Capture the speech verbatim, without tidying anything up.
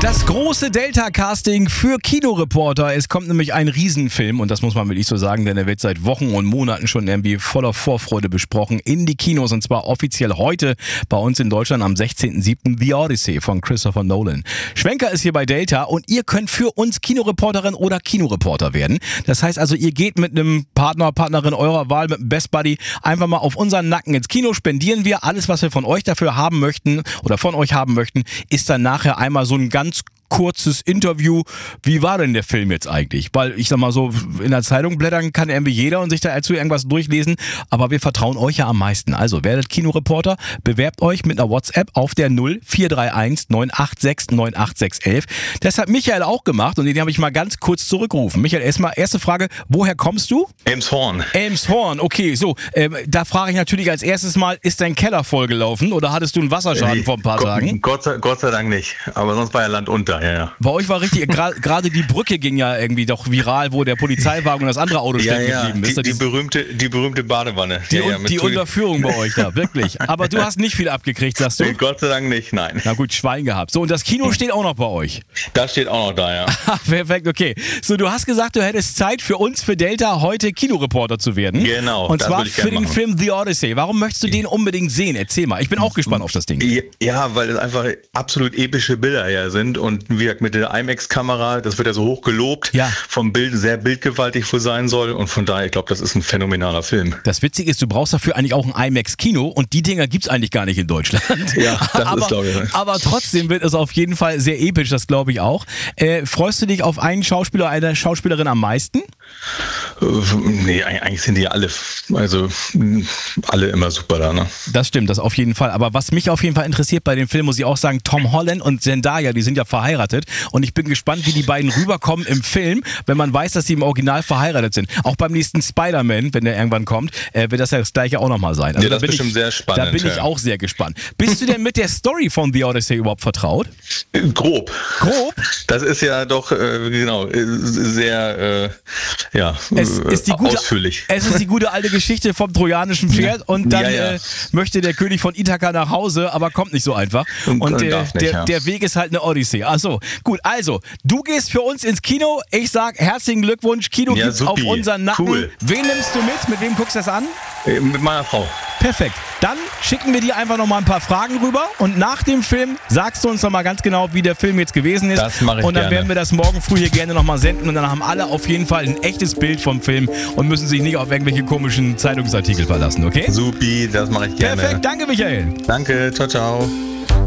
Das große Delta-Casting für Kinoreporter. Es kommt nämlich ein Riesenfilm und das muss man wirklich so sagen, denn er wird seit Wochen und Monaten schon irgendwie voller Vorfreude besprochen in die Kinos und zwar offiziell heute bei uns in Deutschland am sechzehnten siebten The Odyssey von Christopher Nolan. Schwenker ist hier bei Delta und ihr könnt für uns Kinoreporterin oder Kinoreporter werden. Das heißt also, ihr geht mit einem Partner, Partnerin eurer Wahl, mit einem Best Buddy einfach mal auf unseren Nacken ins Kino, spendieren wir. Alles, was wir von euch dafür haben möchten oder von euch haben möchten, ist dann nachher einmal so ein ganz kurzes Interview. Wie war denn der Film jetzt eigentlich? Weil ich sag mal so, in der Zeitung blättern kann irgendwie jeder und sich dazu irgendwas durchlesen, aber wir vertrauen euch ja am meisten. Also werdet Kinoreporter, bewerbt euch mit einer WhatsApp auf der null vier drei eins neun acht sechs neun acht sechs eins eins. Das hat Michael auch gemacht und den habe ich mal ganz kurz zurückgerufen. Michael, erstmal erste Frage, woher kommst du? Elmshorn. Elmshorn, okay, so. Ähm, da frage ich natürlich als erstes mal, ist dein Keller vollgelaufen oder hattest du einen Wasserschaden äh, vor ein paar Gott, Tagen? Gott sei, Gott sei Dank nicht, aber sonst war ja Land unter. Ja, ja. Bei euch war richtig, gerade gra- die Brücke ging ja irgendwie doch viral, wo der Polizeiwagen und das andere Auto ja, stecken ja. geblieben ist. Die, die, berühmte, die berühmte Badewanne. Die, ja, ja, die Unterführung bei euch da, wirklich. Aber du hast nicht viel abgekriegt, sagst du? Gott sei Dank nicht, nein. Na gut, Schwein gehabt. So, und das Kino steht auch noch bei euch. Das steht auch noch da, ja. Perfekt, okay. So, du hast gesagt, du hättest Zeit für uns, für Delta, heute Kinoreporter zu werden. Genau. Und das zwar würde ich für den machen. Film The Odyssey. Warum möchtest du den unbedingt sehen? Erzähl mal. Ich bin auch gespannt auf das Ding. Ja, weil es einfach absolut epische Bilder ja sind und wie gesagt, mit der IMAX-Kamera, das wird ja so hoch gelobt, ja. vom Bild sehr bildgewaltig wohl sein soll und von daher, ich glaube, das ist ein phänomenaler Film. Das Witzige ist, du brauchst dafür eigentlich auch ein IMAX-Kino und die Dinger gibt's eigentlich gar nicht in Deutschland. Ja, das aber, ist glaube ich. Aber trotzdem wird es auf jeden Fall sehr episch, das glaube ich auch. Äh, freust du dich auf einen Schauspieler, eine Schauspielerin am meisten? Äh, nee, eigentlich sind die ja alle, also alle immer super da, ne? Das stimmt, das auf jeden Fall. Aber was mich auf jeden Fall interessiert bei dem Film, muss ich auch sagen, Tom Holland und Zendaya, die sind ja verheiratet und ich bin gespannt, wie die beiden rüberkommen im Film, wenn man weiß, dass sie im Original verheiratet sind. Auch beim nächsten Spider-Man, wenn der irgendwann kommt, äh, wird das ja das gleiche auch nochmal sein. Also ja, das da bin ist bestimmt ich, sehr spannend. Da bin ich ja. auch sehr gespannt. Bist du denn mit der Story von The Odyssey überhaupt vertraut? Grob. Grob? Das ist ja doch, äh, genau, sehr, äh, ja, es ist die gute, ausführlich. Es ist die gute alte Geschichte vom trojanischen Pferd und dann ja, ja. Äh, möchte der König von Ithaka nach Hause, aber kommt nicht so einfach. Und, und äh, nicht, der, ja. der Weg ist halt eine Odyssey. Achso, gut, also, du gehst für uns ins Kino. Ich sag herzlichen Glückwunsch, Kino ja, gibt's supi. auf unseren Nacken. Cool. Wen nimmst du mit? Mit wem guckst du das an? Äh, mit meiner Frau. Perfekt. Dann schicken wir dir einfach nochmal ein paar Fragen rüber und nach dem Film sagst du uns nochmal ganz genau, wie der Film jetzt gewesen ist. Das mache ich Und dann gerne. werden wir das morgen früh hier gerne nochmal senden und dann haben alle auf jeden Fall ein echtes Bild vom Film und müssen sich nicht auf irgendwelche komischen Zeitungsartikel verlassen, okay? Supi, das mache ich gerne. Perfekt, danke Michael. Danke, ciao, ciao.